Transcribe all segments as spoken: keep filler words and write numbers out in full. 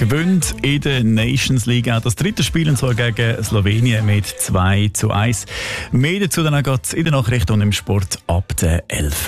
gewinnt in der Nations League auch das dritte Spiel, und zwar gegen Slowenien mit zwei zu eins. Mehr dazu dann geht es in der Nachricht und im Sport ab der elf.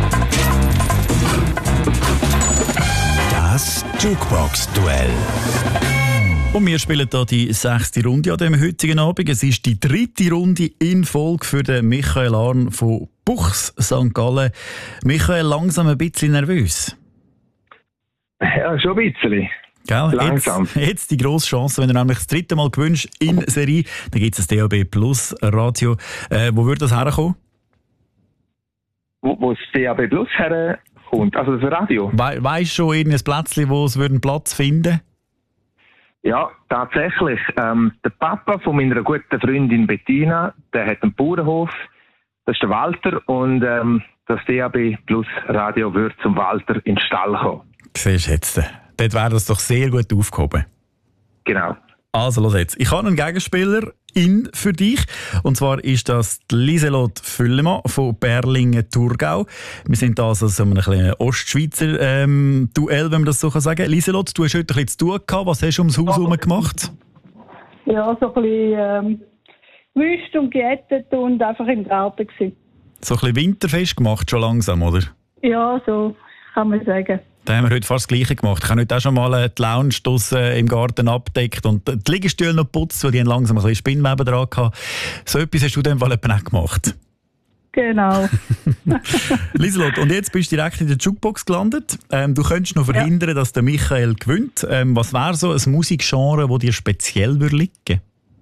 Das Jukebox-Duell. Und wir spielen hier die sechste Runde an diesem heutigen Abend. Es ist die dritte Runde in Folge für den Michael Arn von Buchs Sankt Gallen. Michael, langsam ein bisschen nervös. Ja, schon ein bisschen. Gell? Langsam. Jetzt, jetzt die grosse Chance, wenn du nämlich das dritte Mal gewinnst in Serie, dann gibt es das D A B Plus Radio. Äh, wo würde das herkommen? Wo, wo das D A B Plus herkommt, also das Radio? We weißt du schon irgendein Plätzchen, wo es einen Platz finden würde? Ja, tatsächlich. Ähm, der Papa von meiner guten Freundin Bettina, der hat einen Bauernhof, das ist der Walter, und ähm, das D A B Plus Radio würde zum Walter in den Stall kommen. Siehst du jetzt, dort wäre das doch sehr gut aufgehoben. Genau. Also, los jetzt. Ich habe einen Gegenspieler in für dich. Und zwar ist das die Lieselotte Füllemann von Berlingen-Thurgau. Wir sind da also so einem kleinen Ostschweizer ähm, Duell, wenn man das so sagen kann. Lieselotte, du hast heute ein bisschen zu tun gehabt. Was hast du ums Haus herum gemacht? Ja, so ein bisschen ähm, wüst und geettet und einfach im Garten gewesen. So ein bisschen winterfest gemacht, schon langsam, oder? Ja, so kann man sagen. Da haben wir heute fast das Gleiche gemacht. Ich habe heute auch schon mal die Lounge im Garten abgedeckt und die Liegestühle noch geputzt, weil die haben langsam ein bisschen Spinnweben dran hatten. So etwas hast du in dem Fall auch gemacht. Genau. Lieselotte, und jetzt bist du direkt in der Jukebox gelandet. Ähm, du könntest noch verhindern, ja. dass der Michael gewinnt. Ähm, was wäre so ein Musikgenre, das dir speziell liegen würde?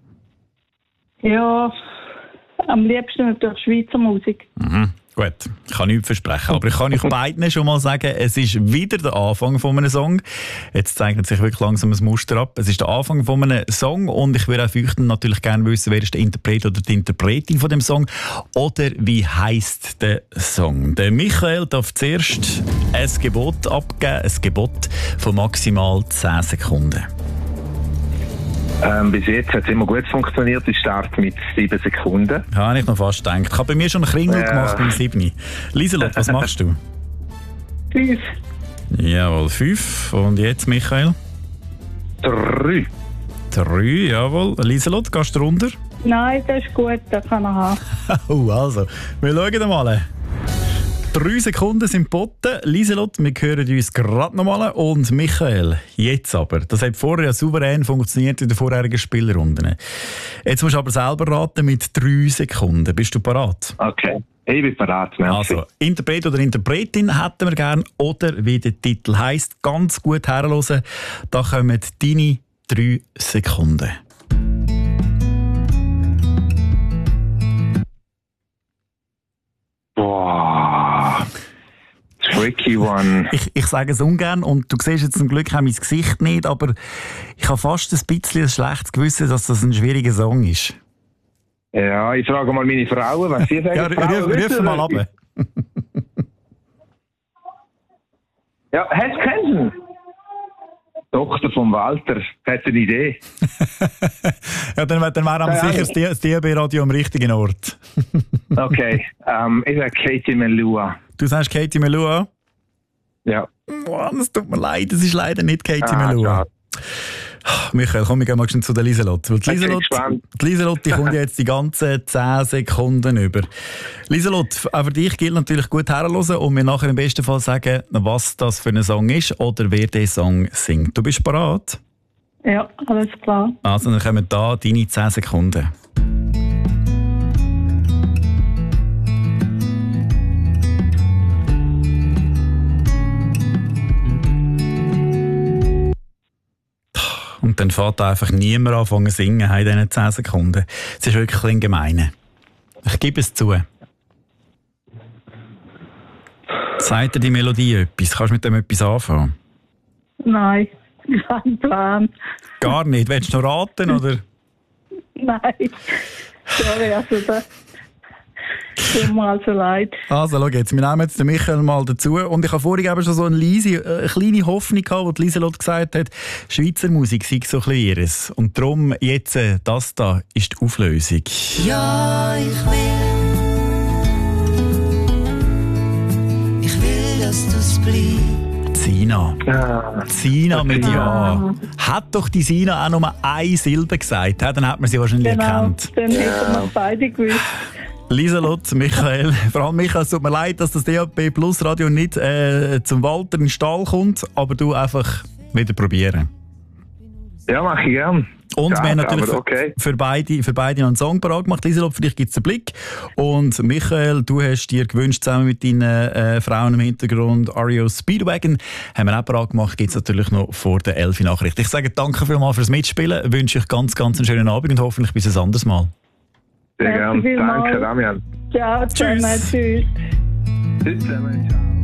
Ja, am liebsten natürlich Schweizer Musik. Mhm. Gut, ich kann nichts versprechen, aber ich kann euch beiden schon mal sagen, es ist wieder der Anfang von einem Song. Jetzt zeichnet sich wirklich langsam ein Muster ab. Es ist der Anfang von einem Song und ich würde auch feuchten natürlich gerne wissen, wer ist der Interpret oder die Interpretin von dem Song oder wie heisst der Song. Der Michael darf zuerst ein Gebot abgeben, ein Gebot von maximal zehn Sekunden. Ähm, bis jetzt hat es immer gut funktioniert. Ich starte mit sieben Sekunden. Ja, habe ich noch fast gedacht. Ich habe bei mir schon einen Kringel äh. gemacht beim sieben. Lieselotte, was machst du? Fünf. Jawohl, fünf. Und jetzt, Michael? Drei. Drei, jawohl. Lieselotte, gehst du runter? Nein, das ist gut, das kann er haben. Oh, also, wir schauen mal. Drei Sekunden sind geboten. Lieselotte, wir hören uns gerade nochmal. Und Michael, jetzt aber. Das hat vorher ja souverän funktioniert in den vorherigen Spielrunden. Jetzt musst du aber selber raten mit drei Sekunden. Bist du parat? Okay, ich bin parat. Merci. Also, Interpret oder Interpretin hätten wir gerne. Oder wie der Titel heisst, ganz gut herhören. Da kommen deine drei Sekunden. Boah, tricky one. Ich, ich sage es ungern und du siehst jetzt zum Glück auch mein Gesicht nicht, aber ich habe fast ein bisschen ein schlechtes Gewissen, dass das ein schwieriger Song ist. Ja, ich frage mal meine Frauen, was sie sagen. Ja, ruf mal ab. Ja, hast du kennen? Tochter von Walter, hat eine Idee. Ja, dann, dann wäre ja, sicher ja. das D A B-Radio am richtigen Ort. Okay, ähm, ich sage Katie Melua. Du sagst Katie Melua? Ja. Oh, es tut mir leid, es ist leider nicht Katie ah, Melua. Michael, komm, wir gehen mal zu der Lieselotte. Die Lieselotte, die Lieselotte kommt jetzt die ganzen zehn Sekunden über. Lieselotte, auch für dich gilt natürlich gut herhören und mir nachher im besten Fall sagen, was das für ein Song ist oder wer den Song singt. Du bist bereit? Ja, alles klar. Also, dann kommen da deine zehn Sekunden. Und dann fährt einfach niemand anfangen zu singen in diesen zehn Sekunden. Es ist wirklich ein gemein. Ich gebe es zu. Sagt dir die Melodie etwas? Kannst du mit dem etwas anfangen? Nein, kein Plan. Gar nicht? Willst du noch raten, oder? Nein. Sorry, also das tut mir also leid. Also, schau jetzt, wir nehmen jetzt den Michael mal dazu. Und ich habe vorhin eben schon so eine, leise, eine kleine Hoffnung gehabt, wo die Lieselotte gesagt hat, Schweizer Musik sei so ein bisschen ihres. Und darum jetzt, das da ist die Auflösung. Ja, ich will. Ich will, dass du's bleibst. Sina. Ah, Sina mit Sina. Ja. Hat doch die Sina auch nur eine Silbe gesagt, dann hätte man sie wahrscheinlich Genau, erkannt. dann hätten wir es beide gewusst. Lieselot, Michael, vor allem Michael, es tut mir leid, dass das D A B Plus Radio nicht äh, zum Walter in den Stall kommt, aber du einfach wieder probieren. Ja, mache ich gern. Und ja, wir haben natürlich aber okay. für, für, beide, für beide noch einen Song parat gemacht. Lieselot, vielleicht gibt es einen Blick. Und Michael, du hast dir gewünscht, zusammen mit deinen äh, Frauen im Hintergrund, R E O Speedwagon, haben wir auch parat gemacht, gibt es natürlich noch vor der elf Nachricht. Ich sage danke vielmals fürs Mitspielen, wünsche euch ganz, ganz einen schönen Abend und hoffentlich bis ein anderes Mal. Sehr Merci gern. vielmals. Danke, Damian. Ciao zusammen. Tschüss. Tschüss. Tschüss zusammen. Ciao.